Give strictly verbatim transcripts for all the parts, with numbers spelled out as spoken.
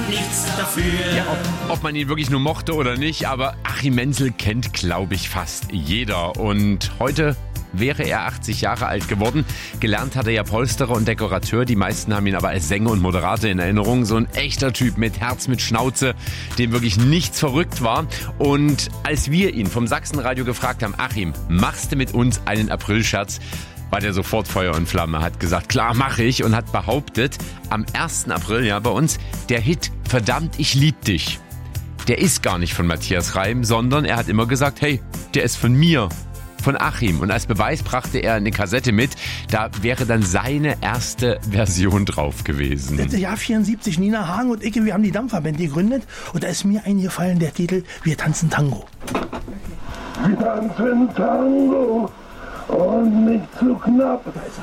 nichts dafür. Ja, ob, ob man ihn wirklich nur mochte oder nicht, aber Achim Mentzel kennt, glaube ich, fast jeder. Und heute wäre er achtzig Jahre alt geworden. Gelernt hat er ja Polsterer und Dekorateur. Die meisten haben ihn aber als Sänger und Moderator in Erinnerung. So ein echter Typ mit Herz, mit Schnauze, dem wirklich nichts verrückt war. Und als wir ihn vom Sachsenradio gefragt haben, Achim, machst du mit uns einen Aprilscherz? War der sofort Feuer und Flamme, hat gesagt, klar, mache ich, und hat behauptet, am ersten April, ja, bei uns, der Hit Verdammt, ich lieb dich, der ist gar nicht von Matthias Reim, sondern er hat immer gesagt, hey, der ist von mir, von Achim. Und als Beweis brachte er eine Kassette mit, da wäre dann seine erste Version drauf gewesen. Das Jahr vierundsiebzig, Nina Hagen und ich, wir haben die Dampferband gegründet und da ist mir eingefallen der Titel Wir tanzen Tango. Wir tanzen Tango und nicht zu knapp. Da ist er.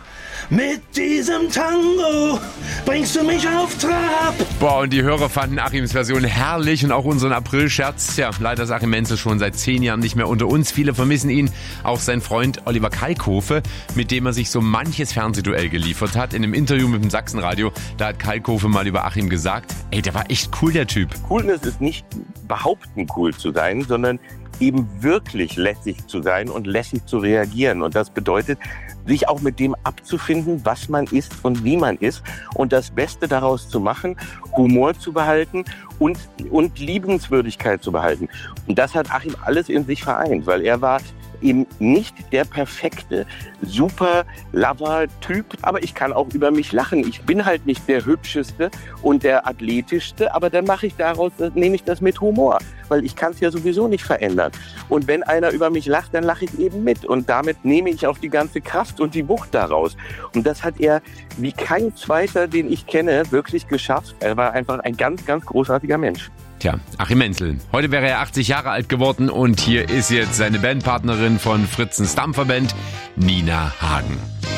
Mit diesem Tango bringst du mich auf Trab. Boah, und die Hörer fanden Achims Version herrlich und auch unseren Aprilscherz. Ja, leider ist Achim Mentzel schon seit zehn Jahren nicht mehr unter uns. Viele vermissen ihn. Auch sein Freund Oliver Kalkofe, mit dem er sich so manches Fernsehduell geliefert hat. In einem Interview mit dem Sachsenradio, da hat Kalkofe mal über Achim gesagt, ey, der war echt cool, der Typ. Coolness ist nicht behaupten, cool zu sein, sondern eben wirklich lässig zu sein und lässig zu reagieren. Und das bedeutet, sich auch mit dem abzufinden, was man ist und wie man ist und das Beste daraus zu machen, Humor zu behalten und, und Liebenswürdigkeit zu behalten. Und das hat Achim alles in sich vereint, weil er war eben nicht der perfekte, super Lover-Typ, aber ich kann auch über mich lachen. Ich bin halt nicht der hübscheste und der athletischste, aber dann mache ich daraus, nehme ich das mit Humor, weil ich kann es ja sowieso nicht verändern. Und wenn einer über mich lacht, dann lache ich eben mit und damit nehme ich auch die ganze Kraft und die Wucht daraus. Und das hat er wie kein zweiter, den ich kenne, wirklich geschafft. Er war einfach ein ganz, ganz großartiger Mensch. Tja, Achim Mentzel. Heute wäre er achtzig Jahre alt geworden und hier ist jetzt seine Bandpartnerin von Fritzens Dampferband, Nina Hagen.